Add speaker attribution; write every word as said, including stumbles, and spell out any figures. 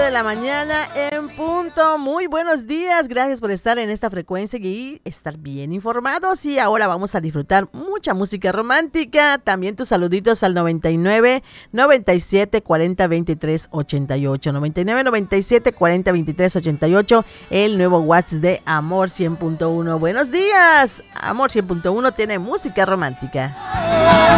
Speaker 1: de la mañana en punto. Muy buenos días, gracias por estar en esta frecuencia y estar bien informados. Y ahora vamos a disfrutar mucha música romántica. También tus saluditos al noventa y nueve, noventa y siete, cuarenta, veintitrés, ochenta y ocho. noventa y nueve, noventa y siete, cuarenta, veintitrés, ochenta y ocho. El nuevo WhatsApp de Amor cien punto uno. Buenos días. Amor cien punto uno tiene música romántica.